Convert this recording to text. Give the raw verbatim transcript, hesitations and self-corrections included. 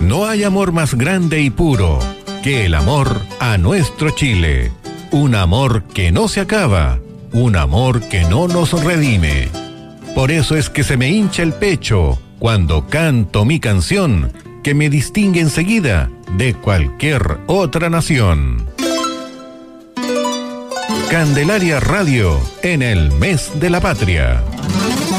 No hay amor más grande y puro que el amor a nuestro Chile. Un amor que no se acaba, un amor que no nos redime. Por eso es que se me hincha el pecho cuando canto mi canción, que me distingue enseguida de cualquier otra nación. Candelaria Radio en el mes de la patria.